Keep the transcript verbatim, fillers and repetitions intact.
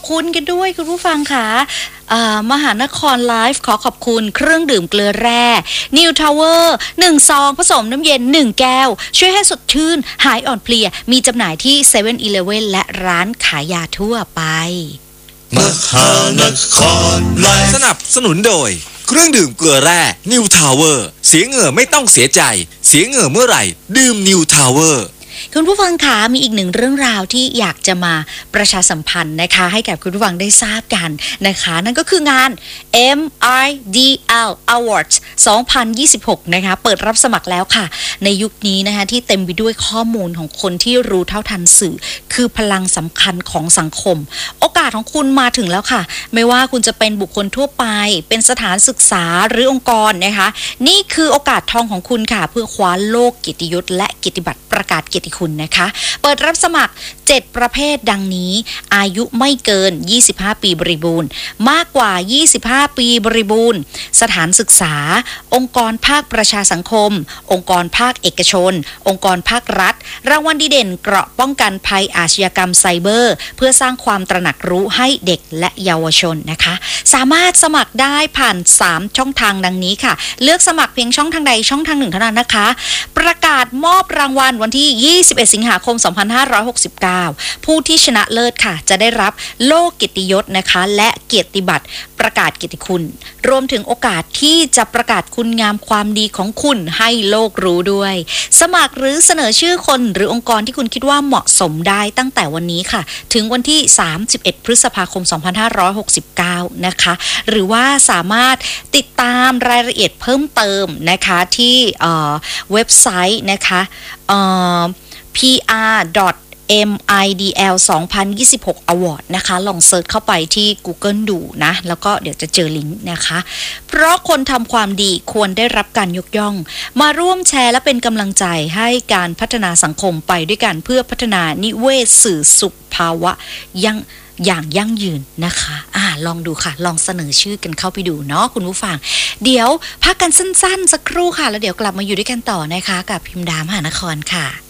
คุณกันด้วยคุณผู้ฟังค่ะมหานครไลฟ์ขอขอบคุณเครื่องดื่มเกลือแร่ New Tower หนึ่งซองผสมน้ำเย็นหนึ่งแก้วช่วยให้สดชื่นหายอ่อนเพลียมีจำหน่ายที่ เซเว่น อีเลฟเว่น และร้านขายยาทั่วไปมหานครไลฟ์สนับสนุนโดยเครื่องดื่มเกลือแร่ New Tower เสียเหงื่อไม่ต้องเสียใจเสียเหงื่อเมื่อไหร่ดื่ม New Tower คุณผู้ฟังคะมีอีกหนึ่งเรื่องราวที่อยากจะมาประชาสัมพันธ์นะคะให้แก่คุณผู้ฟังได้ทราบกันนะคะนั่นก็คืองาน เอ็ม ไอ ดี แอล Awards สองพันยี่สิบหกนะคะเปิดรับสมัครแล้วค่ะในยุคนี้นะคะที่เต็มไปด้วยข้อมูลของคนที่รู้เท่าทันสื่อคือพลังสำคัญของสังคมโอกาสของคุณมาถึงแล้วค่ะไม่ว่าคุณจะเป็นบุคคลทั่วไปเป็นสถานศึกษาหรือองค์กรนะคะนี่คือโอกาสทองของคุณค่ะเพื่อคว้าโลกเกียรติยศและเกียรติบัตรประกาศเกียรติคุณนะคะเปิดรับสมัครเจ็ดประเภทดังนี้อายุไม่เกินยี่สิบห้าปีบริบูรณ์มากกว่ายี่สิบห้าปีบริบูรณ์สถานศึกษาองค์กรภาคประชาสังคมองค์กรภาคเอกชนองค์กรภาครัฐรางวัลดีเด่นเกราะป้องกันภัยอาชญากรรมไซเบอร์เพื่อสร้างความตระหนักรู้ให้เด็กและเยาวชนนะคะสามารถสมัครได้ผ่านสามช่องทางดังนี้ค่ะเลือกสมัครเพียงช่องทางใดช่องทางหนึ่งเท่านั้นนะคะประกาศมอบรางวัลวันที่ยี่สิบเอ็ดสิงหาคมสองพันห้าร้อยหกสิบเก้าผู้ที่ชนะเลิศค่ะจะได้รับโล่เกียรติยศนะคะและเกียรติบัตรประกาศเกียรติคุณรวมถึงโอกาสที่จะประกาศคุณงามความดีของคุณให้โลกรู้ด้วยสมัครหรือเสนอชื่อคนหรือองค์กรที่คุณคิดว่าเหมาะสมได้ตั้งแต่วันนี้ค่ะถึงวันที่สามสิบเอ็ดพฤษภาคมสองพันห้าร้อยหกสิบเก้านะคะหรือว่าสามารถติดตามรายละเอียดเพิ่มเติมนะคะที่เว็บไซต์นะคะพี อาร์ ดอท เอ็ม ไอ ดี แอล สองพันยี่สิบหก Award นะคะลองเซิร์ชเข้าไปที่ Google ดูนะแล้วก็เดี๋ยวจะเจอลิงก์นะคะเพราะคนทำความดีควรได้รับการยกย่องมาร่วมแชร์และเป็นกำลังใจให้การพัฒนาสังคมไปด้วยกันเพื่อพัฒนานิเวศสื่อสุขภาวะยังอย่างยั่งยืนนะคะอ่าลองดูค่ะลองเสนอชื่อกันเข้าไปดูเนาะคุณผู้ฟังเดี๋ยวพักกันสั้นๆสักครู่ค่ะแล้วเดี๋ยวกลับมาอยู่ด้วยกันต่อนะคะกับพิมพ์ดามหานครค่ะ